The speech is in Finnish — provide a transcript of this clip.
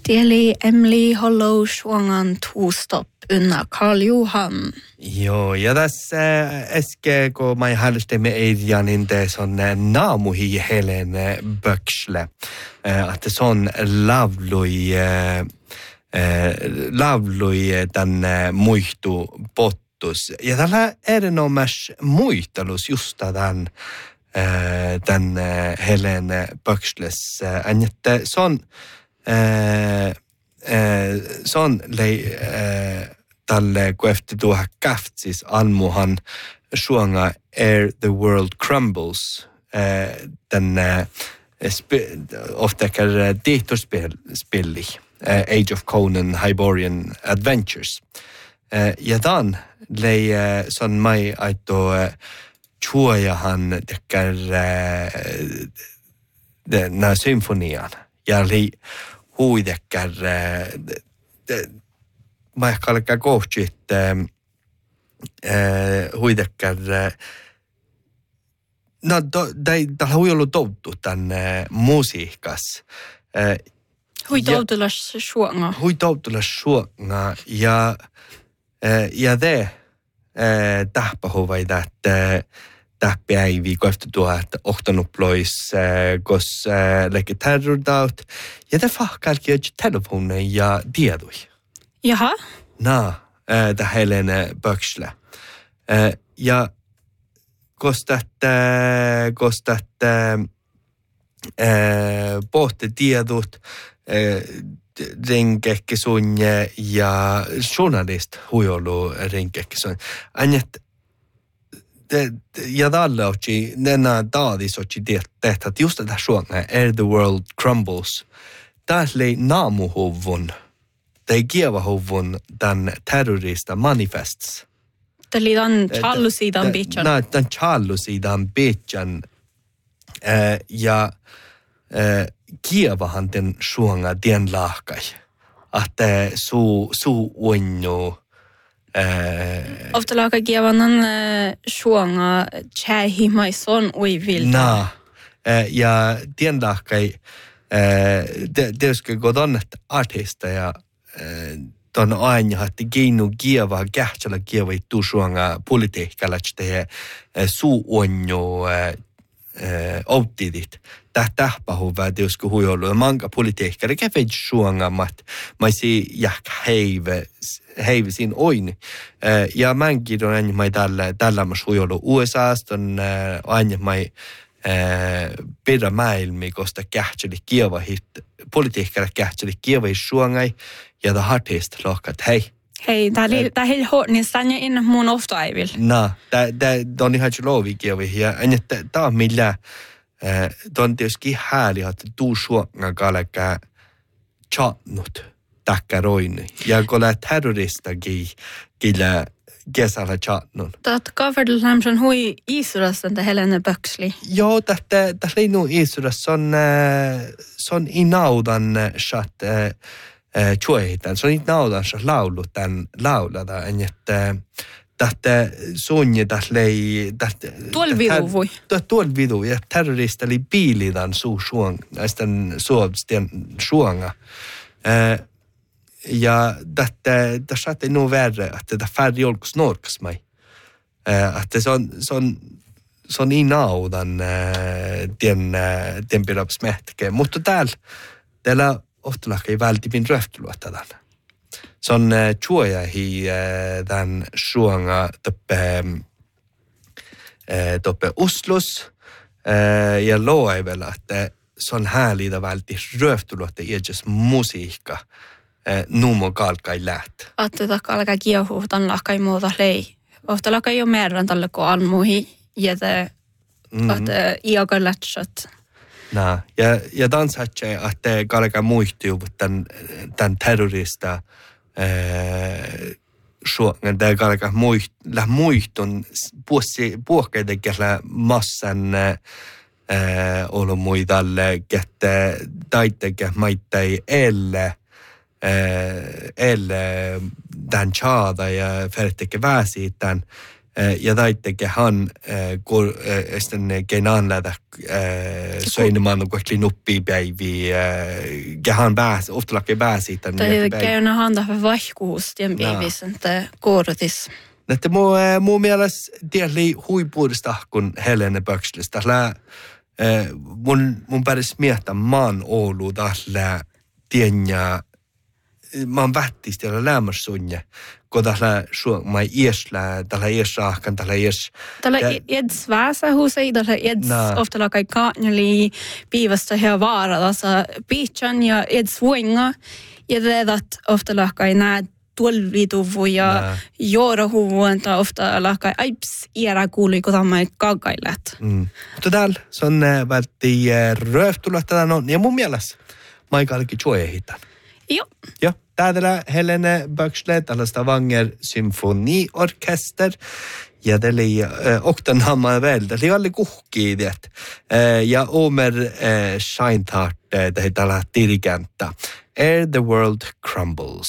Tieli Emily Hollow Schwangan two-stop unna Karl Johan. Joo, ja tässä äsken, kun mä hälstimme Eidjanin, se on naamuhi Helen Böksle. Että se on lavlui tän muihtu pottus. Ja tällä erinomaisessa muistelus just tän Helen Böksles. Että se on tälle, kun efter tuohon käftsis almuhan suonga Ere the World Crumbles, ofta dihtorspilli, Age of Conan, Hyborian Adventures. Ja dan lei son mai aito chuojahan tekkär nää symfonian, ja lei huidekkär mä ehkä alkaa kohti, huidekkär no, tällä hui ollut touttu tän musiikkas. Hui toutulas suonga. Hui toutulas suonga, ja te tähpähuvaita, että tähpäivi kohta tuot ohtanuplois, kos leke terrordaut, ja te fahkalki telefonen ja tiedui. Jaha. Det Helene Böksle. Ja kostat pohti tiedot rinkekki sunje ja journalist huijolu rinkekki sunje. Annet ja tällä ochi nämä taadis ochi tehtä just tätä suonga Ere the World Crumbles. Tässä oli naamuhuvun. Det giva huvun den terrorista manifests. Eli tämän challusidan bitchan. Tämän challusidan bitchan. Ja givahan den suonga den lahkai. Että su unnu. Ofta lahkai givanan suonga tjähimaison uivilta. Ja den lahkai. Det ska gå donnet artisteja. Ton aina, että geinu kieva, kähtsellä kieva ei tusuanga politiikalla, että suuonjo outtidit. Tähpähuvää, että joskus huijolu. Manka politiikalla käveit suanga, mä si jähkä heive siinä oini. Ja mänkin on aina mai tällä mä huijolu USAsta, on aina mai pidä maailmi, koska kähtseli kieva hit. Politiikalla kähtseli kieva ei suangai. Ja det artist lockat hej. Hej, det är helt hårt ni stannar in mun ofta I vill. Det on ihan lovikia vi ja det millä don tietysti hääli että tuu suonga kalka chatnut takkaroin ja kolla terrorista gilla kesällä chatnut. Det covered lämsen hui Israelista det Helene Böksli. Joo, det är nog Israel son inaudan chat chuehitan. Se on niitä naudansa laulu tämän laulata, että tästä sunni tästä lei... Tuolla vidu voi. Tuolla vidu, ja terrorista oli piilitan suusuang, näisten suobstien suanga. Ja tässä ei ole värre, että tämä färdi olkus norkas mai. Että se on niin naudan den pidä smähtke. Mutta täällä oftalaki vältimmin röftuluottadan. Se on chuojahi tämän suonga toppe Oslos ja loevella, että se on häälitä välti röftuluotta iäjäs musiikka numo kalkai läht. Että kalkai kiehuhtan lahkai muuta lei. Oftalaka jo merran tälle kun almuhi ja te iaka lätsät. Ja tansatse, että kalka muistuu tämän terrorista suongan, tämä kalka muistun puhkeitekellä massan olo muidalle, että taiteke maittai elle tämän chaada ja färteke väsi tämän ja taitteke han esten geinan läda söineman kuin klinuppi päivi gehan pääs oftalakke pääsi tai käyna handa vaihkuustien päivissä että koorotis. Että muu mielestä tiedli huipuudesta kun Helene Böckslistä mun päris miettä maan Oulu tällä tienja man vättistä ja lämmäsunja kun tällä mä iäslä tällä iäsahkan tällä eds väsä husei tällä eds ofta kai kaanjali piivasta ja vaaralassa piichan ja eds vuinga ja vedat ofta kai nää tuolvituvu ja joorohuvuanta ofta lahkai aips iera kuuli kun tämä kaakailat. Mutta täällä se on vältti rööftulla tätä on ja mun mielestä Maikalki Choehitan. Joo. Ja täällä Helene Böckslä tällä Stavanger symfoniorkester ja det oli Oktanhammar väl det oli alle kuhki det ja Omer Scheintart det heter dirigenta The World Crumbles.